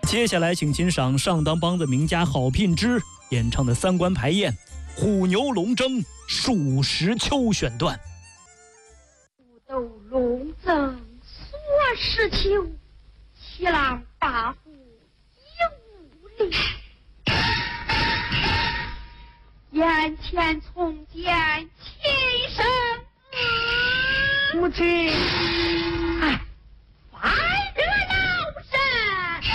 接下来，请欣赏上当帮的名家郝聘之演唱的三关排宴《虎牛龙争数十秋》选段。 虎斗龙争数十秋，七狼八虎一无力。眼前重见亲生子， 母亲。